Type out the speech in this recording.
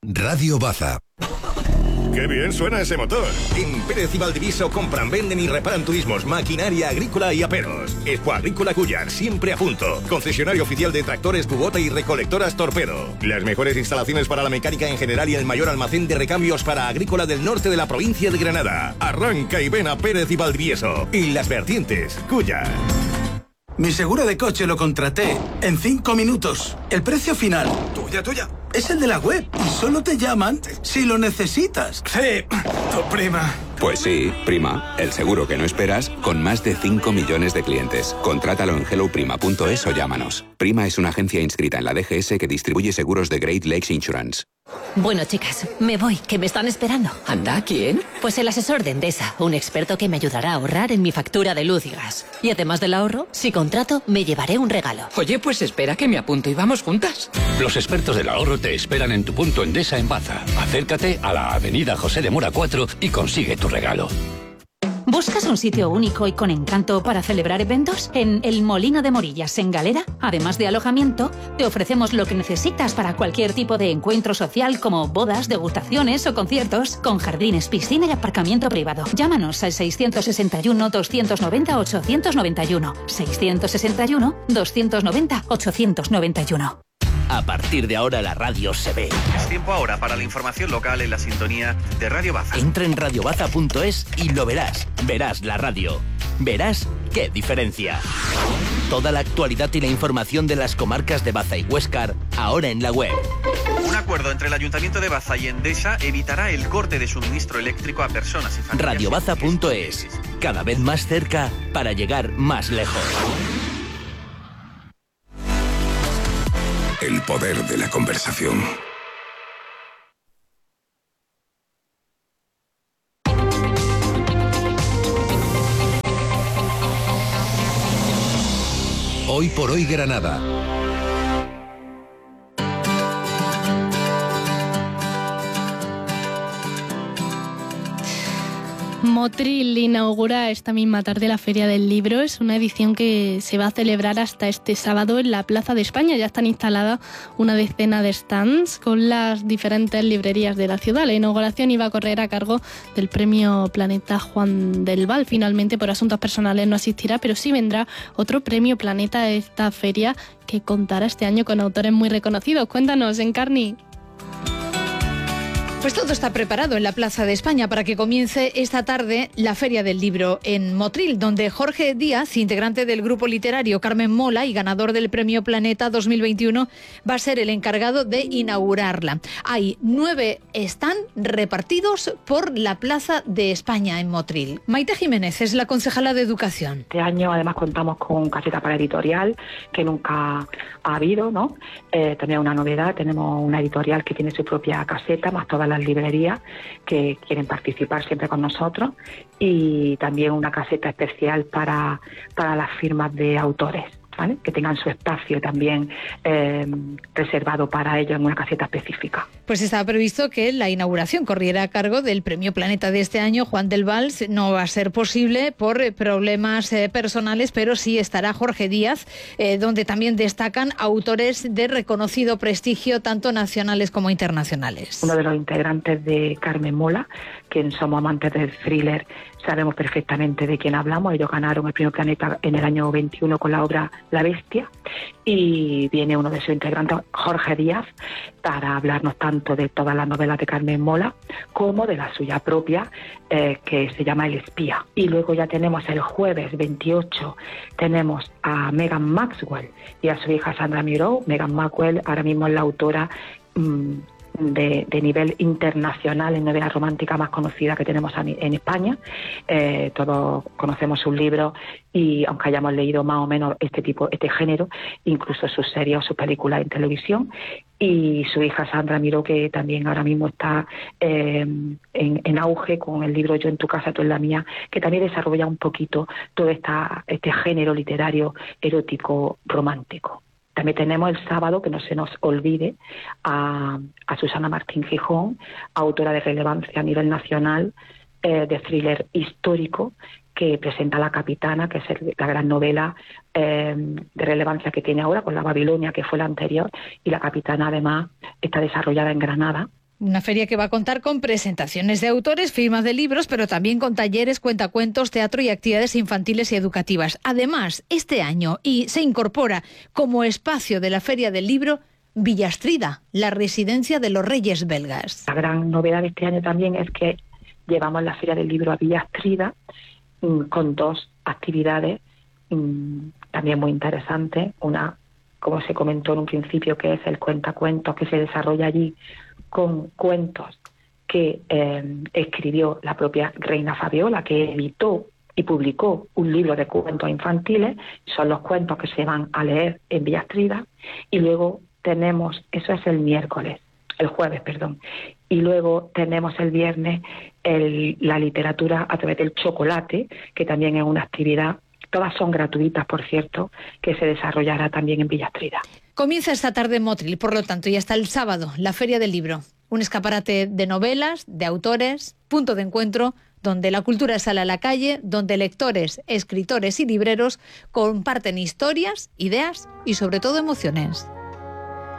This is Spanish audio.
Radio Baza. ¡Qué bien suena ese motor! En Pérez y Valdivieso compran, venden y reparan turismos, maquinaria agrícola y aperos. Expo Agrícola Cuyar, siempre a punto. Concesionario oficial de tractores Kubota y recolectoras Torpedo. Las mejores instalaciones para la mecánica en general y el mayor almacén de recambios para agrícola del norte de la provincia de Granada. Arranca y ven a Pérez y Valdivieso. Y Las Vertientes, Cuyar. Mi seguro de coche lo contraté en 5 minutos. El precio final. Tuya. Es el de la web y solo te llaman si lo necesitas. Sí, tu prima. Pues sí, Prima, el seguro que no esperas con más de 5 millones de clientes. Contrátalo en helloprima.es o llámanos. Prima es una agencia inscrita en la DGS que distribuye seguros de Great Lakes Insurance. Bueno, chicas, me voy, que me están esperando. ¿Anda? ¿Quién? Pues el asesor de Endesa, un experto que me ayudará a ahorrar en mi factura de luz y gas. Y además del ahorro, si contrato, me llevaré un regalo. Oye, pues espera que me apunto y vamos juntas. Los expertos del ahorro te esperan en tu punto Endesa en Baza. Acércate a la avenida José de Mora 4 y consigue tu regalo. ¿Buscas un sitio único y con encanto para celebrar eventos? En El Molino de Morillas, en Galera, además de alojamiento, te ofrecemos lo que necesitas para cualquier tipo de encuentro social como bodas, degustaciones o conciertos, con jardines, piscina y aparcamiento privado. Llámanos al 661-290-891. 661-290-891. A partir de ahora la radio se ve. Es tiempo ahora para la información local en la sintonía de Radio Baza. Entra en radiobaza.es y lo verás. Verás la radio. Verás qué diferencia. Toda la actualidad y la información de las comarcas de Baza y Huéscar, ahora en la web. Un acuerdo entre el Ayuntamiento de Baza y Endesa evitará el corte de suministro eléctrico a personas y familias. Radiobaza.es. Cada vez más cerca para llegar más lejos. El poder de la conversación. Hoy por hoy Granada. Motril inaugura esta misma tarde la Feria del Libro. Es una edición que se va a celebrar hasta este sábado en la Plaza de España. Ya están instaladas una decena de stands con las diferentes librerías de la ciudad. La inauguración iba a correr a cargo del Premio Planeta Juan del Val. Finalmente, por asuntos personales no asistirá, pero sí vendrá otro Premio Planeta a esta feria que contará este año con autores muy reconocidos. Cuéntanos, Encarni. Pues todo está preparado en la Plaza de España para que comience esta tarde la Feria del Libro en Motril, donde Jorge Díaz, integrante del grupo literario Carmen Mola y ganador del Premio Planeta 2021, va a ser el encargado de inaugurarla. Hay 9 stands repartidos por la Plaza de España en Motril. Maite Jiménez es la concejala de Educación. Este año además contamos con caseta para editorial, que nunca ha habido, ¿no? También una novedad, tenemos una editorial que tiene su propia caseta, más todas las librerías que quieren participar siempre con nosotros, y también una caseta especial para las firmas de autores, ¿vale? Que tengan su espacio también reservado para ellos en una caseta específica. Pues estaba previsto que la inauguración corriera a cargo del Premio Planeta de este año, Juan del Val. No va a ser posible por problemas personales, pero sí estará Jorge Díaz, donde también destacan autores de reconocido prestigio, tanto nacionales como internacionales. Uno de los integrantes de Carmen Mola, quien somos amantes del thriller, sabemos perfectamente de quién hablamos. Ellos ganaron el Premio Planeta en el año 21 con la obra La Bestia, y viene uno de sus integrantes, Jorge Díaz, para hablarnos tanto de todas las novelas de Carmen Mola como de la suya propia, que se llama El Espía. Y luego ya tenemos el jueves 28, tenemos a Megan Maxwell y a su hija Sandra Miró. Megan Maxwell ahora mismo es la autora de nivel internacional en novela romántica más conocida que tenemos en España. Todos conocemos sus libros, y aunque hayamos leído más o menos este género, incluso sus series o sus películas en televisión. Y su hija Sandra Miró, que también ahora mismo está en auge con el libro Yo en tu casa, tú en la mía, que también desarrolla un poquito todo este género literario erótico romántico. También tenemos el sábado, que no se nos olvide, a Susana Martín Gijón, autora de relevancia a nivel nacional, de thriller histórico, que presenta La Capitana, que es la gran novela de relevancia que tiene ahora, con La Babilonia, que fue la anterior, y La Capitana además está desarrollada en Granada, Una feria que va a contar con presentaciones de autores, firmas de libros, pero también con talleres, cuentacuentos, teatro y actividades infantiles y educativas. Además, este año se incorpora como espacio de la Feria del Libro Villastrida, la residencia de los reyes belgas. La gran novedad de este año también es que llevamos la Feria del Libro a Villastrida con 2 actividades también muy interesantes. Una, como se comentó en un principio, que es el cuentacuentos, que se desarrolla allí con cuentos que escribió la propia reina Fabiola, que editó y publicó un libro de cuentos infantiles. Son los cuentos que se van a leer en Villastrida. Y luego tenemos, eso es el jueves, y luego tenemos el viernes la literatura a través del chocolate, que también es una actividad. Todas son gratuitas, por cierto, que se desarrollará también en Villastrida. Comienza esta tarde en Motril, por lo tanto, y hasta el sábado, la Feria del Libro. Un escaparate de novelas, de autores, punto de encuentro, donde la cultura sale a la calle, donde lectores, escritores y libreros comparten historias, ideas y sobre todo emociones.